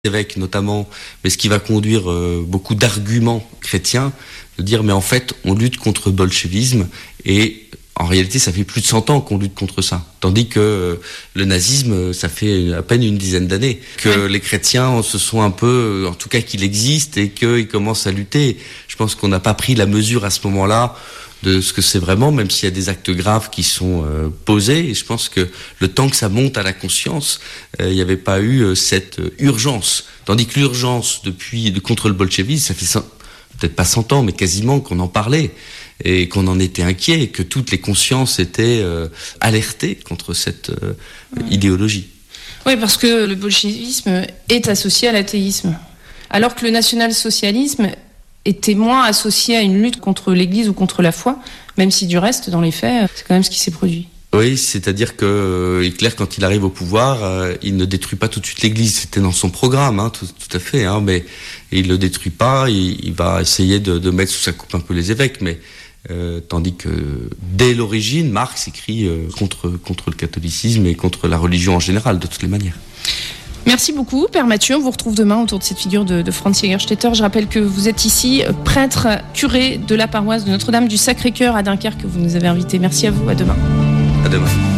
évêques notamment, mais ce qui va conduire beaucoup d'arguments chrétiens, de dire mais en fait on lutte contre le bolchevisme et en réalité ça fait plus de 100 ans qu'on lutte contre ça. Tandis que le nazisme ça fait à peine une dizaine d'années que les chrétiens se sont un peu, en tout cas qu'il existe et qu'ils commencent à lutter. Je pense qu'on n'a pas pris la mesure à ce moment-là de ce que c'est vraiment, même s'il y a des actes graves qui sont posés. Et je pense que le temps que ça monte à la conscience, il n'y avait pas eu cette urgence. Tandis que l'urgence contre le bolchevisme, ça fait peut-être pas 100 ans, mais quasiment qu'on en parlait et qu'on en était inquiet, et que toutes les consciences étaient alertées contre cette idéologie. Oui, parce que le bolchevisme est associé à l'athéisme, alors que le national-socialisme était moins associé à une lutte contre l'Église ou contre la foi, même si du reste, dans les faits, c'est quand même ce qui s'est produit. Oui, c'est-à-dire que Hitler, quand il arrive au pouvoir, il ne détruit pas tout de suite l'Église. C'était dans son programme, tout à fait, mais il le détruit pas. Il va essayer de mettre sous sa coupe un peu les évêques, mais tandis que dès l'origine, Marx écrit contre le catholicisme et contre la religion en général, de toutes les manières. Merci beaucoup, Père Mathieu. On vous retrouve demain autour de cette figure de Franz Jägerstätter. Je rappelle que vous êtes ici prêtre, curé de la paroisse de Notre-Dame du Sacré-Cœur à Dunkerque, que vous nous avez invité. Merci à vous, à demain. À demain.